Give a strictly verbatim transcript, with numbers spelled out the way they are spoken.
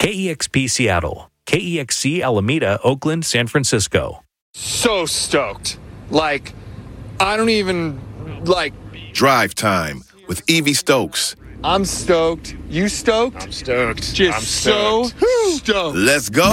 K E X P Seattle, K E X C Alameda, Oakland, San Francisco. So stoked. Like, I don't even, like... Drive Time with Evie Stokes. I'm stoked. You stoked? I'm stoked. Just I'm stoked. so stoked. Let's go.